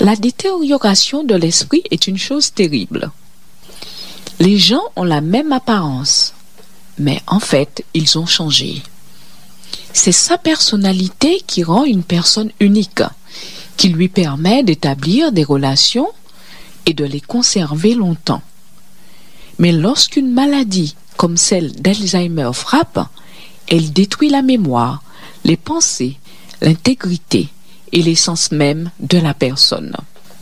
La détérioration de l'esprit est une chose terrible. Les gens ont la même apparence, mais en fait, ils ont changé. C'est sa personnalité qui rend une personne unique, qui lui permet d'établir des relations et de les conserver longtemps. Mais lorsqu'une maladie comme celle d'Alzheimer frappe, elle détruit la mémoire, les pensées, l'intégrité et l'essence même de la personne.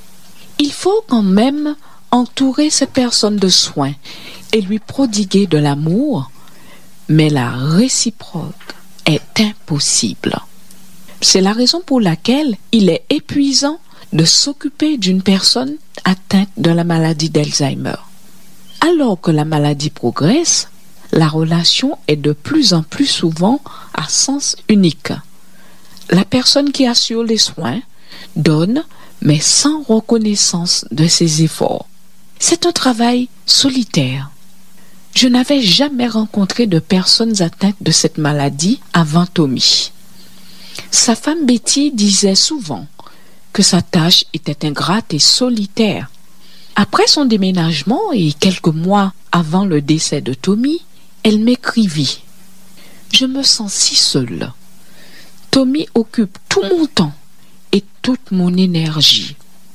Il faut quand même entourer cette personne de soins et lui prodiguer de l'amour, mais la réciproque est impossible. C'est la raison pour laquelle il est épuisant de s'occuper d'une personne atteinte de la maladie d'Alzheimer. Alors que la maladie progresse, la relation est de plus en plus souvent à sens unique. La personne qui assure les soins donne, mais sans reconnaissance de ses efforts. C'est un travail solitaire. Je n'avais jamais rencontré de personnes atteintes de cette maladie avant Tommy. Sa femme Betty disait souvent que sa tâche était ingrate et solitaire. Après son déménagement et quelques mois avant le décès de Tommy, elle m'écrivit « Je me sens si seule. Tommy occupe tout mon temps et toute mon énergie.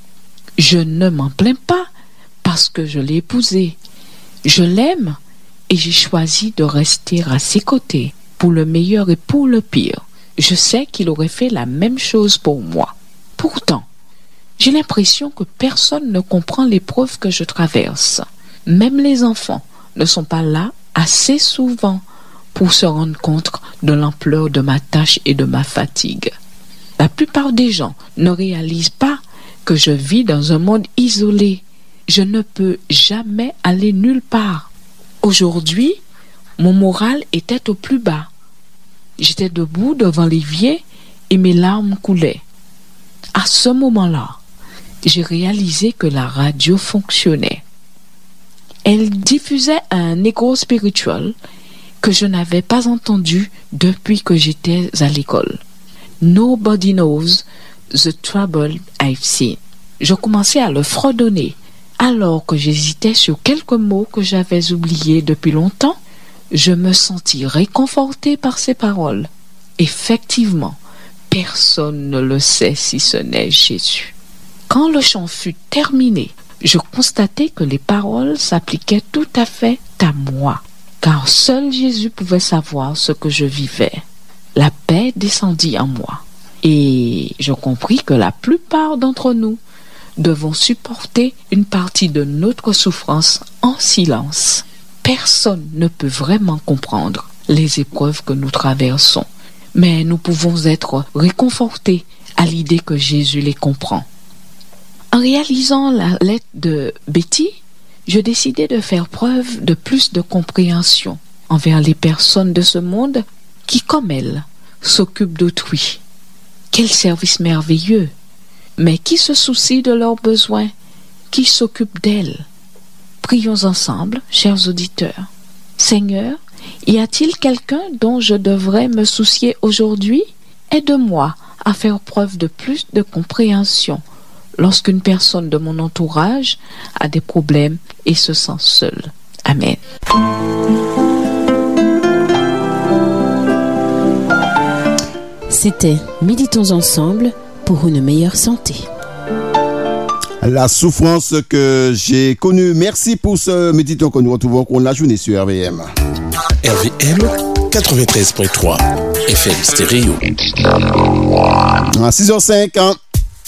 Je ne m'en plains pas parce que je l'ai épousé. Je l'aime et j'ai choisi de rester à ses côtés pour le meilleur et pour le pire. Je sais qu'il aurait fait la même chose pour moi. Pourtant, j'ai l'impression que personne ne comprend l'épreuve que je traverse. Même les enfants ne sont pas là assez souvent pour se rendre compte de l'ampleur de ma tâche et de ma fatigue. La plupart des gens ne réalisent pas que je vis dans un monde isolé. Je ne peux jamais aller nulle part. Aujourd'hui, mon moral était au plus bas. J'étais debout devant l'évier et mes larmes coulaient. À ce moment-là, j'ai réalisé que la radio fonctionnait. Elle diffusait un écho spirituel que je n'avais pas entendu depuis que j'étais à l'école. Nobody knows the trouble I've seen. Je commençais à le fredonner. Alors que j'hésitais sur quelques mots que j'avais oubliés depuis longtemps, je me sentis réconforté par ces paroles. Effectivement, personne ne le sait si ce n'est Jésus. Quand le chant fut terminé, je constatai que les paroles s'appliquaient tout à fait à moi, car seul Jésus pouvait savoir ce que je vivais. La paix descendit en moi, et je compris que la plupart d'entre nous devons supporter une partie de notre souffrance en silence. Personne ne peut vraiment comprendre les épreuves que nous traversons, mais nous pouvons être réconfortés à l'idée que Jésus les comprend. En réalisant la lettre de Betty, je décidai de faire preuve de plus de compréhension envers les personnes de ce monde qui, comme elle, s'occupent d'autrui. Quel service merveilleux! Mais qui se soucie de leurs besoins? Qui s'occupe d'elles? Prions ensemble, chers auditeurs. Seigneur, y a-t-il quelqu'un dont je devrais me soucier aujourd'hui? Aide-moi à faire preuve de plus de compréhension lorsqu'une personne de mon entourage a des problèmes et se sent seule. Amen. C'était Méditons ensemble pour une meilleure santé. La souffrance que j'ai connue. Merci pour ce méditant que nous retrouvons la journée sur RVM. RVM 93.3 FM stéréo. À 6h05,